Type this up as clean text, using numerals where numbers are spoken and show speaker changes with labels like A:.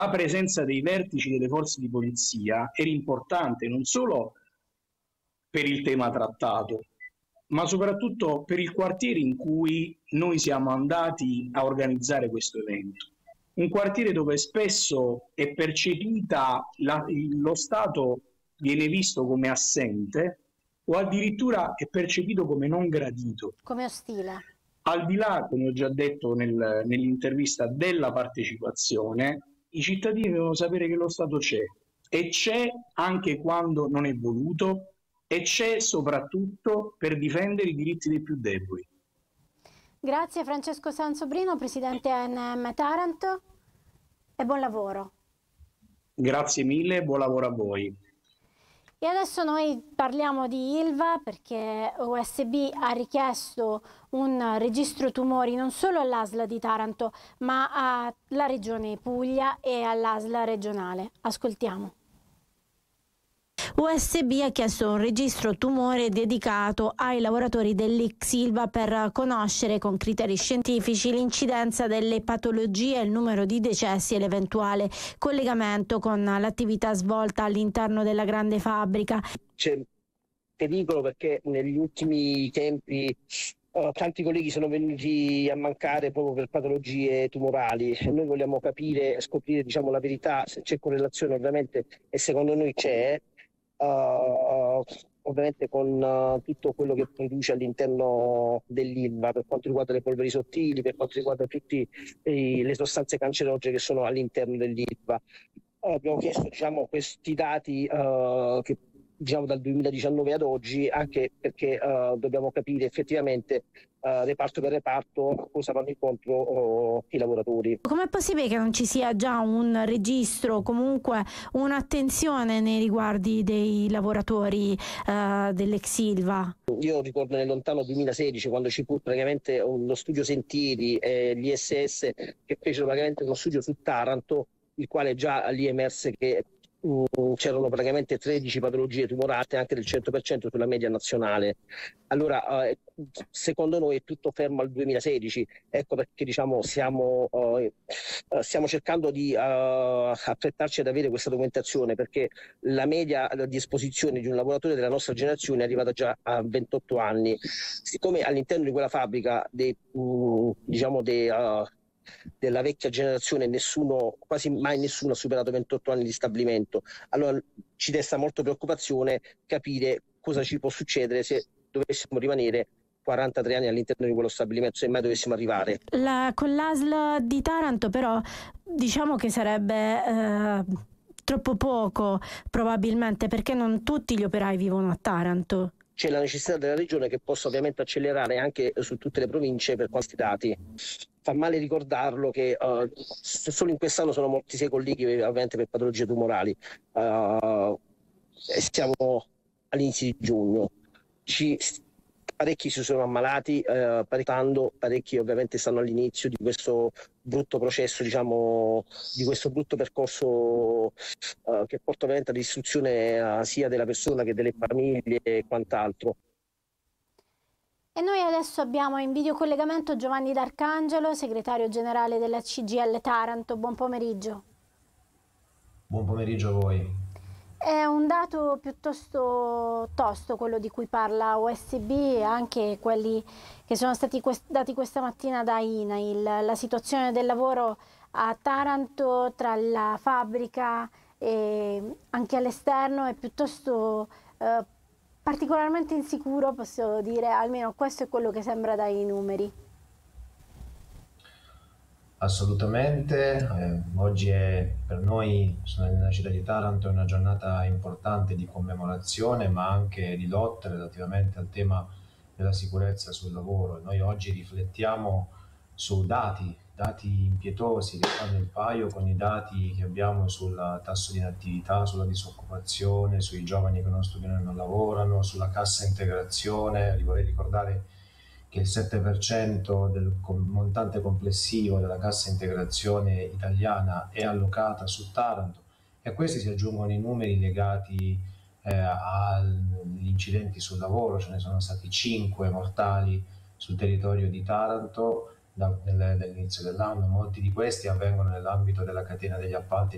A: La presenza dei vertici delle forze di polizia era importante non solo per il tema trattato, ma soprattutto per il quartiere in cui noi siamo andati a organizzare questo evento. Un quartiere dove spesso è percepita lo Stato viene visto come assente o addirittura è percepito come non gradito.
B: Come ostile.
A: Al di là, come ho già detto nell'intervista, della partecipazione, i cittadini devono sapere che lo Stato c'è e c'è anche quando non è voluto e c'è soprattutto per difendere i diritti dei più deboli.
B: Grazie Francesco Sansobrino, presidente ANM Taranto, e buon lavoro.
A: Grazie mille, buon lavoro a voi.
B: E adesso noi parliamo di Ilva perché USB ha richiesto un registro tumori non solo all'ASL di Taranto ma alla Regione Puglia e all'ASL regionale. Ascoltiamo. USB ha chiesto un registro tumore dedicato ai lavoratori dell'X Ilva per conoscere con criteri scientifici l'incidenza delle patologie, il numero di decessi e l'eventuale collegamento con l'attività svolta all'interno della grande fabbrica.
C: C'è pericolo perché negli ultimi tempi tanti colleghi sono venuti a mancare proprio per patologie tumorali. Noi vogliamo capire, scoprire la verità, se c'è correlazione ovviamente, e secondo noi c'è. Ovviamente con tutto quello che produce all'interno dell'Ilva per quanto riguarda le polveri sottili, per quanto riguarda tutte le sostanze cancerogene che sono all'interno dell'Ilva. Abbiamo chiesto questi dati che dal 2019 ad oggi, anche perché dobbiamo capire effettivamente reparto per reparto cosa vanno incontro i lavoratori.
B: Com'è possibile che non ci sia già un registro, comunque un'attenzione nei riguardi dei lavoratori dell'Ex Ilva?
C: Io ricordo nel lontano 2016 quando ci fu praticamente lo studio Sentieri e l'ISS che fecero praticamente uno studio su Taranto, il quale già lì emerse che c'erano praticamente 13 patologie tumorate, anche del 100% sulla media nazionale. Allora, secondo noi è tutto fermo al 2016, ecco perché stiamo cercando di affrettarci ad avere questa documentazione, perché la media di esposizione di un lavoratore della nostra generazione è arrivata già a 28 anni. Siccome all'interno di quella fabbrica della vecchia generazione quasi mai nessuno ha superato 28 anni di stabilimento, allora ci desta molto preoccupazione capire cosa ci può succedere se dovessimo rimanere 43 anni all'interno di quello stabilimento, se mai dovessimo arrivare.
B: Con l'ASL di Taranto però diciamo che sarebbe troppo poco probabilmente, perché non tutti gli operai vivono a Taranto.
C: C'è la necessità della regione che possa ovviamente accelerare anche su tutte le province per questi dati. Fa male ricordarlo che solo in quest'anno sono morti 6 colleghi ovviamente per patologie tumorali. Siamo all'inizio di giugno. Parecchi si sono ammalati, parecchi ovviamente stanno all'inizio di questo brutto processo, di questo brutto percorso che porta ovviamente all'istruzione sia della persona che delle famiglie e quant'altro.
B: E noi adesso abbiamo in videocollegamento Giovanni D'Arcangelo, segretario generale della CGIL Taranto. Buon pomeriggio.
D: Buon pomeriggio a voi.
B: È un dato piuttosto tosto quello di cui parla USB e anche quelli che sono stati dati questa mattina da INAIL. La situazione del lavoro a Taranto tra la fabbrica e anche all'esterno è piuttosto particolarmente insicuro, posso dire, almeno questo è quello che sembra dai numeri.
D: Assolutamente, oggi per noi, nella città di Taranto, è una giornata importante di commemorazione ma anche di lotta relativamente al tema della sicurezza sul lavoro. Noi oggi riflettiamo su dati impietosi che fanno il paio con i dati che abbiamo sul tasso di inattività, sulla disoccupazione, sui giovani che non studiano e non lavorano, sulla cassa integrazione. Vorrei ricordare che il 7% del montante complessivo della cassa integrazione italiana è allocata su Taranto, e a questi si aggiungono i numeri legati agli incidenti sul lavoro. Ce ne sono stati 5 mortali sul territorio di Taranto dall'inizio dell'anno. Molti di questi avvengono nell'ambito della catena degli appalti